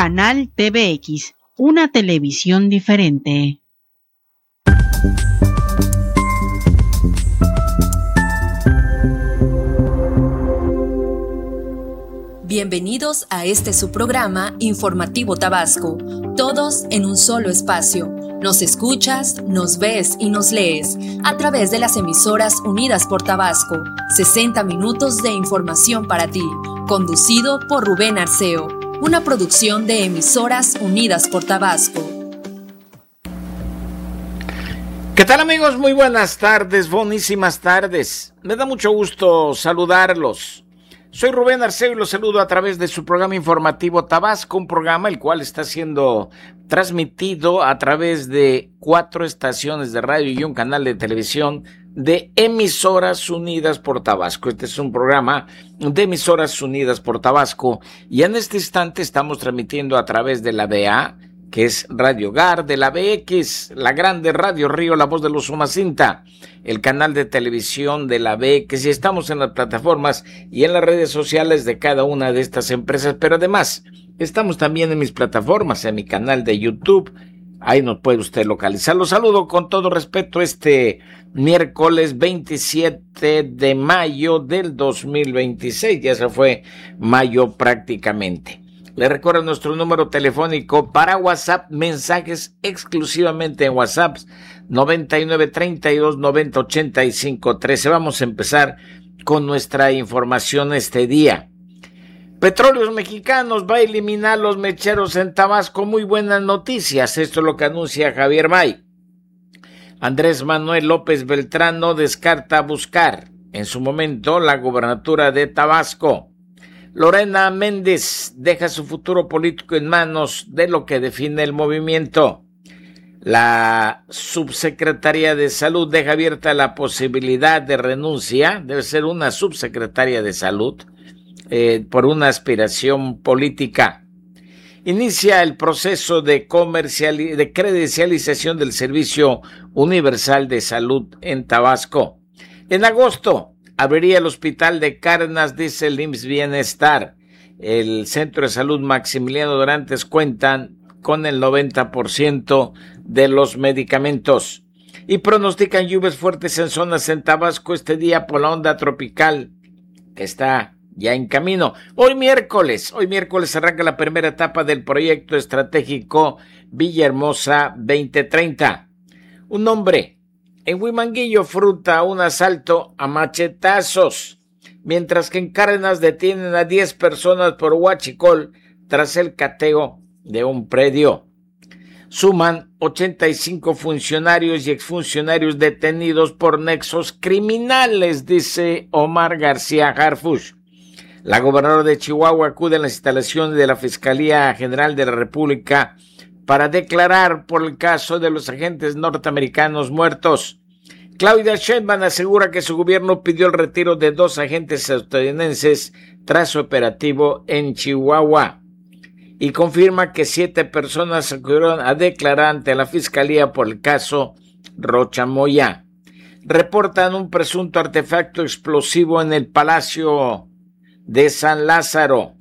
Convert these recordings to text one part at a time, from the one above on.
Canal TVX, una televisión diferente. Bienvenidos a este su programa Informativo Tabasco, todos en un solo espacio. Nos escuchas, nos ves y nos lees a través de las emisoras Unidas por Tabasco. 60 minutos de información para ti, conducido por Rubén Arceo, una producción de Emisoras Unidas por Tabasco. ¿Qué tal, amigos? Muy buenas tardes, buenísimas tardes. Me da mucho gusto saludarlos. Soy Rubén Arceo y los saludo a través de su programa informativo Tabasco, un programa el cual está siendo transmitido a través de 4 estaciones de radio y un canal de televisión de Emisoras Unidas por Tabasco. Este es un programa de Emisoras Unidas por Tabasco y en este instante estamos transmitiendo a través de la BA, que es Radio Hogar, de la BX, la grande Radio Río, la voz de los Umacinta, el canal de televisión de la BX, y estamos en las plataformas y en las redes sociales de cada una de estas empresas, pero además estamos también en mis plataformas, en mi canal de YouTube, ahí nos puede usted localizar. Los saludo con todo respeto este miércoles 27 de mayo del 2026, ya se fue mayo prácticamente. Le recuerdo nuestro número telefónico para WhatsApp, mensajes exclusivamente en WhatsApp, 9932908513. Vamos a empezar con nuestra información este día. Petróleos Mexicanos va a eliminar los mecheros en Tabasco. Muy buenas noticias, esto es lo que anuncia Javier May. Andrés Manuel López Beltrán no descarta buscar en su momento la gobernatura de Tabasco. Lorena Méndez deja su futuro político en manos de lo que define el movimiento. La subsecretaría de Salud deja abierta la posibilidad de renuncia, debe ser una subsecretaria de Salud, por una aspiración política. Inicia el proceso de credencialización del Servicio Universal de Salud en Tabasco. En agosto abriría el Hospital de Cárdenas, dice el IMSS Bienestar. El Centro de Salud Maximiliano Dorantes cuentan con el 90% de los medicamentos. Y pronostican lluvias fuertes en zonas en Tabasco este día por la onda tropical que está ya en camino. Hoy miércoles arranca la primera etapa del proyecto estratégico Villahermosa 2030. Un hombre en Huimanguillo fruta un asalto a machetazos, mientras que en Cárdenas detienen a 10 personas por huachicol tras el cateo de un predio. Suman 85 funcionarios y exfuncionarios detenidos por nexos criminales, dice Omar García Harfuch. La gobernadora de Chihuahua acude a las instalaciones de la Fiscalía General de la República para declarar por el caso de los agentes norteamericanos muertos. Claudia Sheinbaum asegura que su gobierno pidió el retiro de 2 agentes estadounidenses tras su operativo en Chihuahua y confirma que 7 personas acudieron a declarar ante la Fiscalía por el caso Rocha Moya. Reportan un presunto artefacto explosivo en el Palacio de San Lázaro.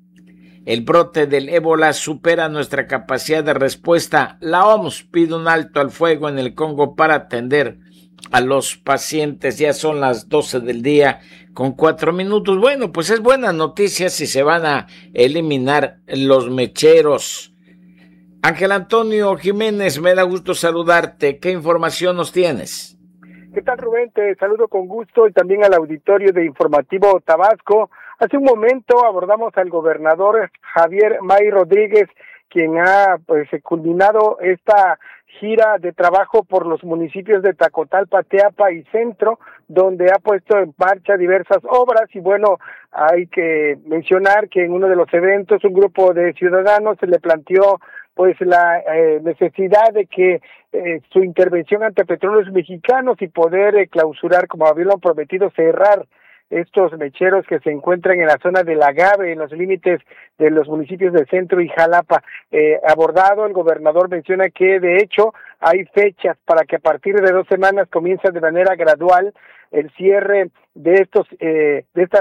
El brote del ébola supera nuestra capacidad de respuesta. La OMS pide un alto al fuego en el Congo para atender a los pacientes. Ya son las 12 del día con 4 minutos. Bueno, pues es buena noticia si se van a eliminar los mecheros. Ángel Antonio Jiménez, me da gusto saludarte. ¿Qué información nos tienes? ¿Qué tal, Rubén? Te saludo con gusto y también al auditorio de Informativo Tabasco. Hace un momento abordamos al gobernador Javier May Rodríguez, quien ha culminado esta gira de trabajo por los municipios de Tacotalpa, Teapa y Centro, donde ha puesto en marcha diversas obras. Y bueno, hay que mencionar que en uno de los eventos un grupo de ciudadanos se le planteó la necesidad de que su intervención ante Petróleos Mexicanos y poder clausurar, como habían prometido, cerrar estos mecheros que se encuentran en la zona del Agave, en los límites de los municipios de Centro y Jalapa. Abordado, el gobernador menciona que de hecho hay fechas para que a partir de 2 semanas comience de manera gradual el cierre de estas